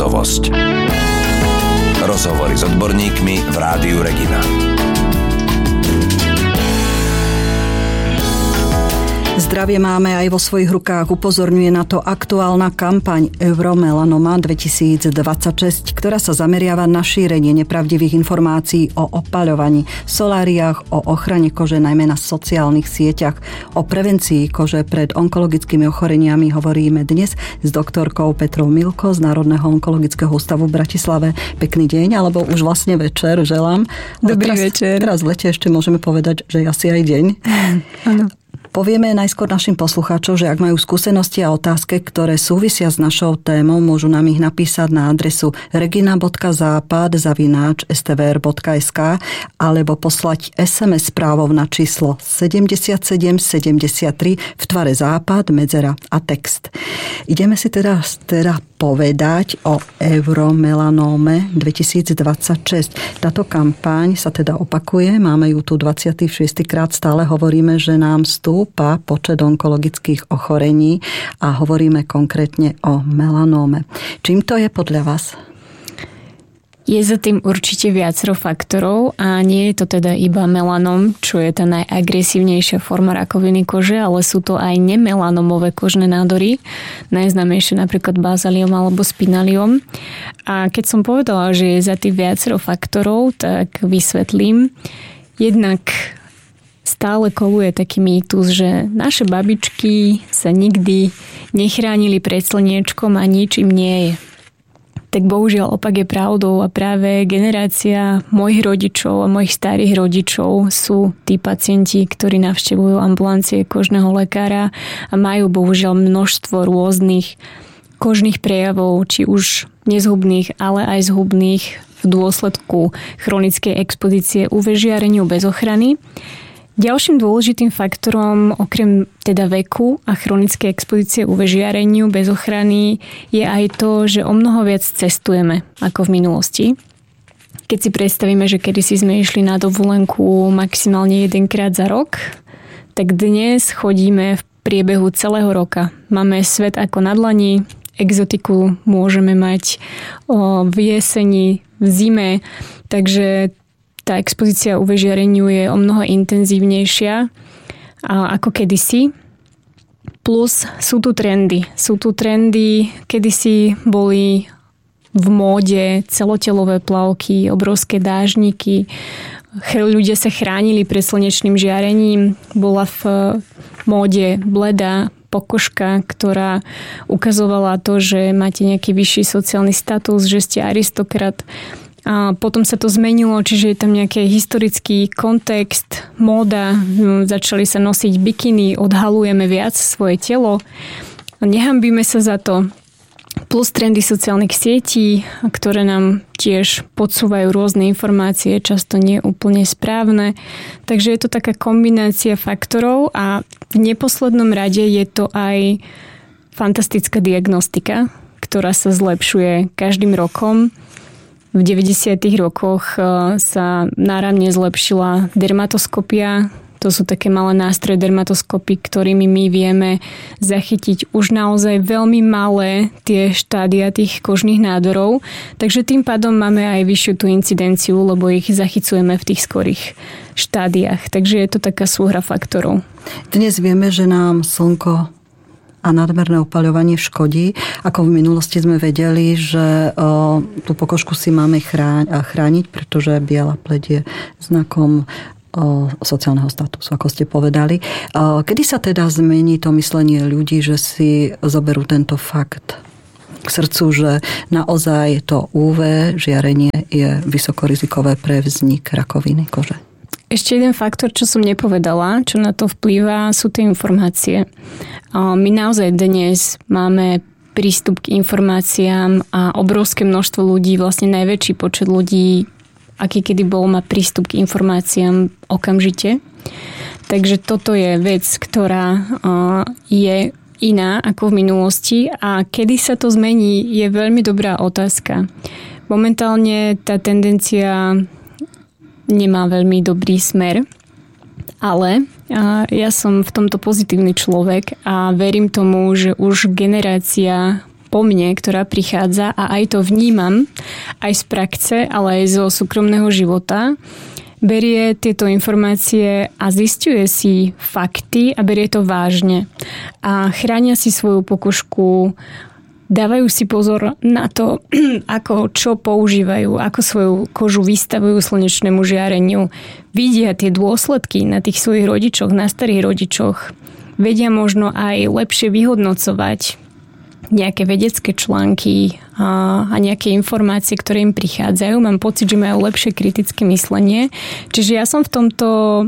hotovosť. Rozhovory s odborníkmi v Rádiu Regina. Zdravie máme aj vo svojich rukách, upozorňuje na to aktuálna kampaň Euromelanoma 2026, ktorá sa zameriava na šírenie nepravdivých informácií o opaľovaní, soláriách, o ochrane kože, najmä na sociálnych sieťach. O prevencii kože pred onkologickými ochoreniami hovoríme dnes s doktorkou Petrou Milko z Národného onkologického ústavu v Bratislave. Pekný deň, alebo už vlastne večer, želám. Dobrý večer. Teraz v lete ešte môžeme povedať, že asi aj deň. Áno. Povieme najskôr našim poslucháčom, že ak majú skúsenosti a otázky, ktoré súvisia s našou témou, môžu nám ich napísať na adresu regina.zapad@stvr.sk alebo poslať SMS správou na číslo 7773 v tvare západ, medzera a text. Ideme si teda povedať o Euromelanome 2026. Táto kampaň sa teda opakuje, máme ju tu 26. krát, stále hovoríme, že nám stúpa počet onkologických ochorení a hovoríme konkrétne o melanóme. Čím to je podľa vás? Je za tým určite viacero faktorov a nie je to teda iba melanom, čo je tá najagresívnejšia forma rakoviny kože, ale sú to aj nemelanomové kožné nádory, najznámejšie napríklad bazaliom alebo spinaliom. A keď som povedala, že je za tým viacero faktorov, tak vysvetlím. Jednak stále koluje taký mýtus, že naše babičky sa nikdy nechránili pred slniečkom a nič im nie je. Tak bohužiaľ opak je pravdou a práve generácia mojich rodičov a mojich starých rodičov sú tí pacienti, ktorí navštevujú ambulancie kožného lekára a majú bohužiaľ množstvo rôznych kožných prejavov, či už nezhubných, ale aj zhubných v dôsledku chronickej expozície UV žiareniu bez ochrany. Ďalším dôležitým faktorom, okrem teda veku a chronickej expozície UV žiareniu bez ochrany, je aj to, že o mnoho viac cestujeme ako v minulosti. Keď si predstavíme, že kedysi sme išli na dovolenku maximálne jedenkrát za rok, tak dnes chodíme v priebehu celého roka. Máme svet ako na dlani, exotiku môžeme mať v jeseni, v zime, takže tá expozícia UV žiareniu je o mnoho intenzívnejšia ako kedysi. Plus sú tu trendy. Kedysi boli v móde celotelové plavky, obrovské dážniky. Ľudia sa chránili pred slnečným žiarením. Bola v móde bledá pokožka, ktorá ukazovala to, že máte nejaký vyšší sociálny status, že ste aristokrat. A potom sa to zmenilo, čiže je tam nejaký historický kontext, móda, začali sa nosiť bikiny, odhalujeme viac svoje telo, nehambíme sa za to. Plus trendy sociálnych sietí, ktoré nám tiež podsúvajú rôzne informácie, často nie úplne správne. Takže je to taká kombinácia faktorov a v neposlednom rade je to aj fantastická diagnostika, ktorá sa zlepšuje každým rokom. V 90. rokoch sa náramne zlepšila dermatoskopia. To sú také malé nástroje dermatoskopy, ktorými my vieme zachytiť už naozaj veľmi malé tie štádia tých kožných nádorov. Takže tým pádom máme aj vyššiu tú incidenciu, lebo ich zachycujeme v tých skorých štádiách. Takže je to taká súhra faktorov. Dnes vieme, že nám slnko a nadmerné opaľovanie škodí. Ako v minulosti sme vedeli, že tú pokožku si máme chrániť, pretože biela pleť je znakom sociálneho statusu, ako ste povedali. Kedy sa teda zmení to myslenie ľudí, že si zoberú tento fakt k srdcu, že naozaj to UV žiarenie je vysokorizikové pre vznik rakoviny kože? Ešte jeden faktor, čo som nepovedala, čo na to vplýva, sú tie informácie. My naozaj dnes máme prístup k informáciám a obrovské množstvo ľudí, vlastne najväčší počet ľudí, aký kedy bol, má prístup k informáciám okamžite. Takže toto je vec, ktorá je iná ako v minulosti a kedy sa to zmení, je veľmi dobrá otázka. Momentálne tá tendencia nemá veľmi dobrý smer, ale ja som v tomto pozitívny človek a verím tomu, že už generácia po mne, ktorá prichádza a aj to vnímam aj z praxe, ale aj zo súkromného života, berie tieto informácie a zisťuje si fakty a berie to vážne. A chránia si svoju pokožku, dávajú si pozor na to, ako čo používajú, ako svoju kožu vystavujú slnečnému žiareniu. Vidia tie dôsledky na tých svojich rodičoch, na starých rodičoch. Vedia možno aj lepšie vyhodnocovať nejaké vedecké články a nejaké informácie, ktoré im prichádzajú. Mám pocit, že majú lepšie kritické myslenie. Čiže ja som v tomto...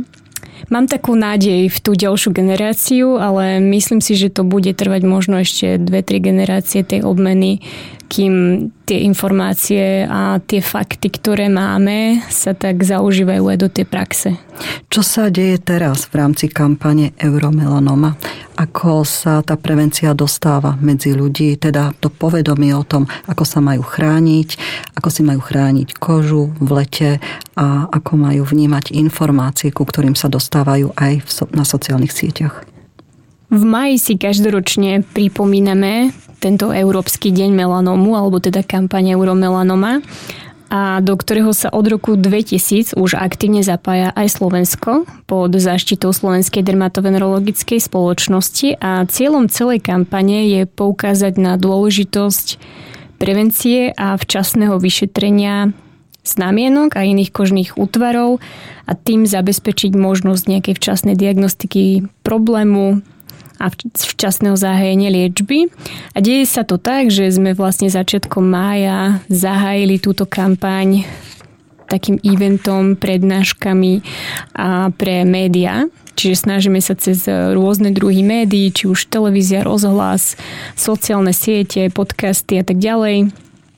Mám takú nádej v tú ďalšiu generáciu, ale myslím si, že to bude trvať možno ešte 2-3 generácie tej obmeny, kým tie informácie a tie fakty, ktoré máme, sa tak zaužívajú aj do tej praxe. Čo sa deje teraz v rámci kampane Euromelanoma? Ako sa tá prevencia dostáva medzi ľudí, teda to povedomie o tom, ako sa majú chrániť, ako si majú chrániť kožu v lete a ako majú vnímať informácie, ku ktorým sa dostávajú aj na sociálnych sieťach. V máji si každoročne pripomíname tento Európsky deň melanómu, alebo teda kampaň Euromelanoma, a do ktorého sa od roku 2000 už aktívne zapája aj Slovensko pod záštitou Slovenskej dermatovenerologickej spoločnosti a cieľom celej kampane je poukázať na dôležitosť prevencie a včasného vyšetrenia znamienok a iných kožných útvarov a tým zabezpečiť možnosť nejakej včasnej diagnostiky problému a včasného zahájenia liečby. A deje sa to tak, že sme vlastne začiatkom mája zahájili túto kampaň takým eventom, prednáškami a pre médiá. Čiže snažíme sa cez rôzne druhy médií, či už televízia, rozhlas, sociálne siete, podcasty a tak ďalej,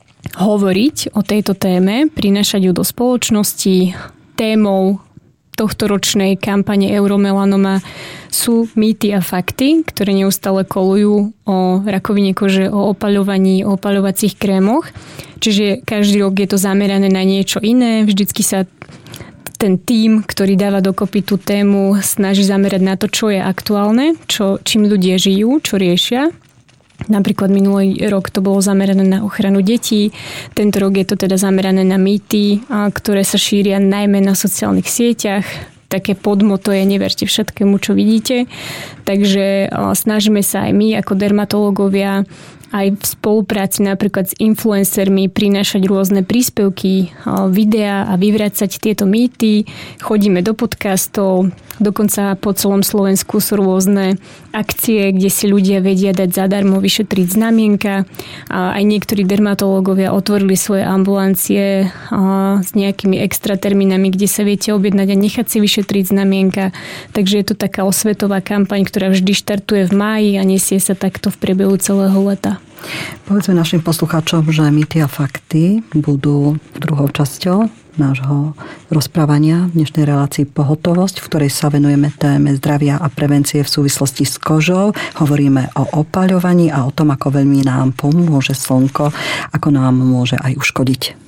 hovoriť o tejto téme, prinášať ju do spoločnosti. Témou tohtoročnej kampane Euromelanoma sú mýty a fakty, ktoré neustále kolujú o rakovine kože, o opaľovaní, o opaľovacích krémoch. Čiže každý rok je to zamerané na niečo iné. Vždycky sa ten tím, ktorý dáva dokopy tú tému, snaží zamerať na to, čo je aktuálne, čím ľudia žijú, čo riešia. Napríklad minulý rok to bolo zamerané na ochranu detí. Tento rok je to teda zamerané na mýty, ktoré sa šíria najmä na sociálnych sieťach. Také podmoto je neverte všetkému, čo vidíte. Takže snažíme sa aj my ako dermatológovia aj v spolupráci napríklad s influencermi prinášať rôzne príspevky, videá a vyvracať tieto mýty. Chodíme do podcastov, dokonca po celom Slovensku sú rôzne akcie, kde si ľudia vedia dať zadarmo vyšetriť znamienka. A aj niektorí dermatológovia otvorili svoje ambulancie s nejakými extra termínami, kde sa viete objednať a nechať si vyšetriť znamienka. Takže je to taká osvetová kampaň, ktorá vždy štartuje v máji a nesie sa takto v priebehu celého leta. Povedzme našim poslucháčom, že mýty a fakty budú druhou časťou nášho rozprávania v dnešnej relácii Pohotovosť, v ktorej sa venujeme téme zdravia a prevencie v súvislosti s kožou. Hovoríme o opaľovaní a o tom, ako veľmi nám pomôže slnko, ako nám môže aj uškodiť.